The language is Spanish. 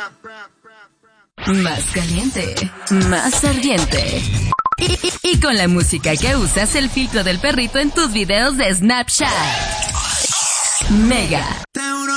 Más caliente, más ardiente. Y con la música que usas, el filtro del perrito en tus videos de Snapchat. Mega.